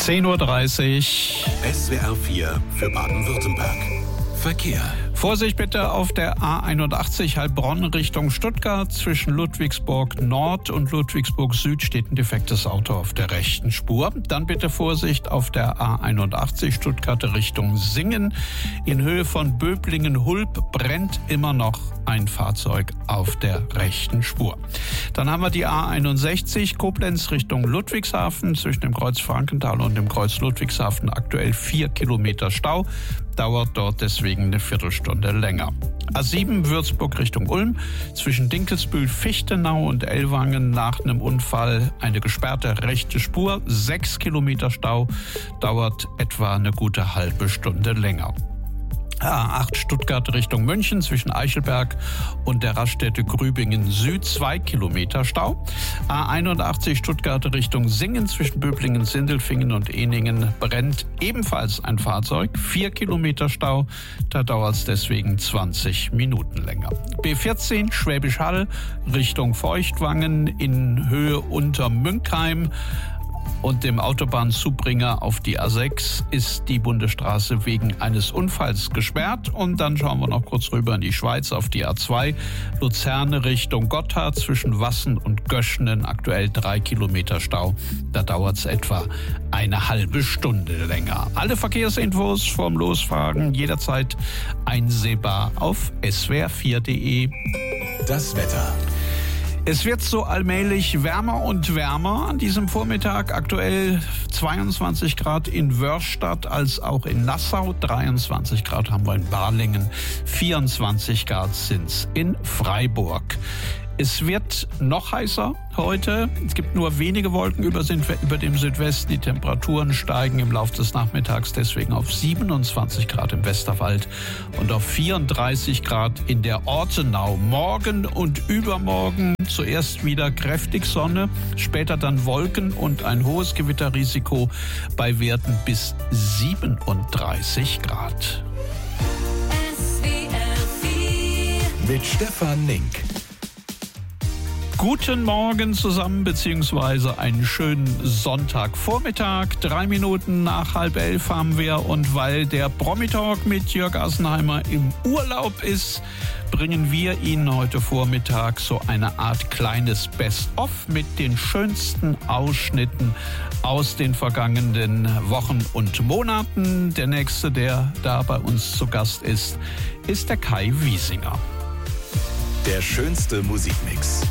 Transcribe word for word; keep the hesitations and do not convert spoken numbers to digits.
zehn Uhr dreißig. S W R vier für Baden-Württemberg. Verkehr. Vorsicht bitte auf der A einundachtzig Heilbronn Richtung Stuttgart. Zwischen Ludwigsburg Nord und Ludwigsburg Süd steht ein defektes Auto auf der rechten Spur. Dann bitte Vorsicht auf der A einundachtzig Stuttgart Richtung Singen. In Höhe von Böblingen-Hulb brennt immer noch ein Fahrzeug auf der rechten Spur. Dann haben wir die A einundsechzig Koblenz Richtung Ludwigshafen. Zwischen dem Kreuz Frankenthal und dem Kreuz Ludwigshafen aktuell vier Kilometer Stau. Dauert dort deswegen eine Viertelstunde länger. A sieben Würzburg Richtung Ulm. Zwischen Dinkelsbühl, Fichtenau und Ellwangen nach einem Unfall eine gesperrte rechte Spur. Sechs Kilometer Stau. Dauert etwa eine gute halbe Stunde länger. A acht Stuttgart Richtung München zwischen Eichelberg und der Raststätte Grübingen Süd zwei Kilometer Stau. A einundachtzig Stuttgart Richtung Singen zwischen Böblingen, Sindelfingen und Ehningen brennt ebenfalls ein Fahrzeug. vier Kilometer Stau, da dauert es deswegen zwanzig Minuten länger. B vierzehn Schwäbisch Hall Richtung Feuchtwangen in Höhe unter Münkheim und dem Autobahnzubringer auf die A sechs ist die Bundesstraße wegen eines Unfalls gesperrt. Und dann schauen wir noch kurz rüber in die Schweiz auf die A zwei. Luzerne Richtung Gotthard zwischen Wassen und Göschenen aktuell drei Kilometer Stau. Da dauert es etwa eine halbe Stunde länger. Alle Verkehrsinfos vom Losfahren jederzeit einsehbar auf S W R vier punkt de. Das Wetter. Es wird so allmählich wärmer und wärmer an diesem Vormittag. Aktuell zweiundzwanzig Grad in Wörrstadt als auch in Nassau. dreiundzwanzig Grad haben wir in Balingen. vierundzwanzig Grad sind's in Freiburg. Es wird noch heißer heute. Es gibt nur wenige Wolken über, über dem Südwesten. Die Temperaturen steigen im Laufe des Nachmittags deswegen auf siebenundzwanzig Grad im Westerwald und auf vierunddreißig Grad in der Ortenau. Morgen und übermorgen zuerst wieder kräftig Sonne, später dann Wolken und ein hohes Gewitterrisiko bei Werten bis siebenunddreißig Grad. S W R vier mit Stefan Link. Guten Morgen zusammen, beziehungsweise einen schönen Sonntagvormittag. Drei Minuten nach halb elf haben wir, und weil der Promi-Talk mit Jörg Assenheimer im Urlaub ist, bringen wir Ihnen heute Vormittag so eine Art kleines Best-of mit den schönsten Ausschnitten aus den vergangenen Wochen und Monaten. Der nächste, der da bei uns zu Gast ist, ist der Kai Wiesinger. Der schönste Musikmix.